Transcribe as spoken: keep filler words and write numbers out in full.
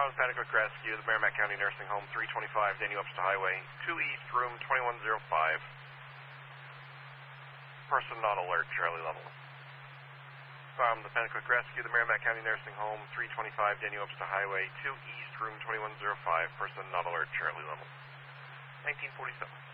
Arms, Panic Rescue, the Merrimack County Nursing Home, three twenty-five, Daniel Webster Highway, two East, room twenty-one oh five. Person not alert, Charlie level. From the Panic Rescue, the Merrimack County Nursing Home, three twenty-five, Daniel Webster Highway, two East, room twenty-one oh five. Person not alert, Charlie level. nineteen forty-seven.